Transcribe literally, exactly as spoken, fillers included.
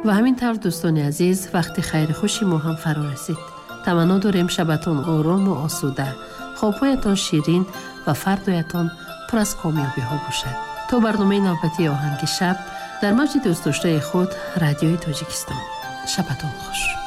و همین طور دوستان عزیز وقتی خیر خوشی ما هم فرا رسید. تمنا داریم شبتون آرام و آسوده، خوابهایتان شیرین و فردایتان پر از کامیابی ها باشد. تا برنامه نوبتی آهنگ شب در موج دوست داشته خود رادیوی تاجیکستان. شبتون خوش.